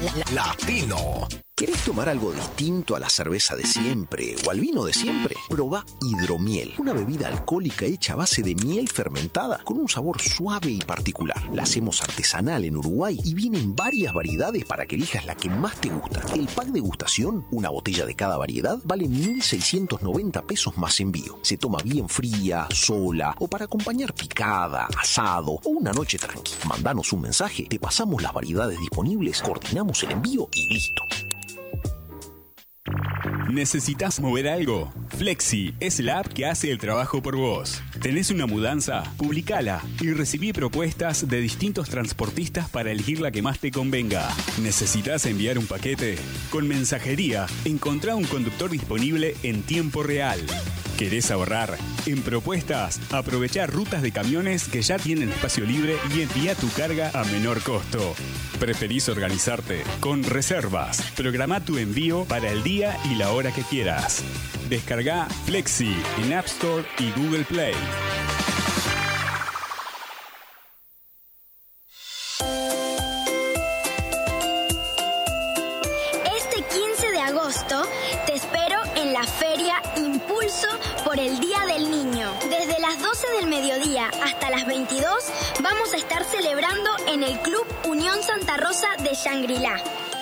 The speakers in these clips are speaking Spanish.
Latino. ¿Querés tomar algo distinto a la cerveza de siempre o al vino de siempre? Probá Hidromiel, una bebida alcohólica hecha a base de miel fermentada con un sabor suave y particular. La hacemos artesanal en Uruguay y viene en varias variedades para que elijas la que más te gusta. El pack de degustación, una botella de cada variedad, vale 1.690 pesos más envío. Se toma bien fría, sola o para acompañar picada, asado o una noche tranqui. Mandanos un mensaje, te pasamos las variedades disponibles, coordinamos el envío y listo. ¿Necesitas mover algo? Flexi es la app que hace el trabajo por vos. ¿Tenés una mudanza? Publicala y recibí propuestas de distintos transportistas para elegir la que más te convenga. ¿Necesitas enviar un paquete? Con mensajería, encontrá un conductor disponible en tiempo real. ¿Querés ahorrar? En Propuestas, aprovechá rutas de camiones que ya tienen espacio libre y envía tu carga a menor costo. ¿Preferís organizarte? Con Reservas, programa tu envío para el día y la hora que quieras. Descarga Flexi en App Store y Google Play. Este 15 de agosto te espero en la Feria Impulso por el Día del Niño. Desde las 12 del mediodía hasta las 22 vamos a estar celebrando en el Club Unión Santa Rosa de Shangri-La.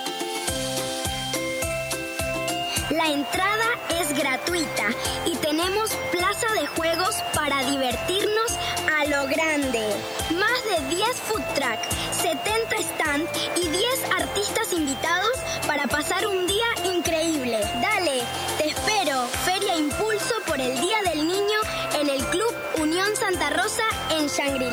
La entrada es gratuita y tenemos plaza de juegos para divertirnos a lo grande. Más de 10 food truck, 70 stand y 10 artistas invitados para pasar un día increíble. Dale, te espero. Feria Impulso por el Día del Niño en el Club Unión Santa Rosa en Shangri-La.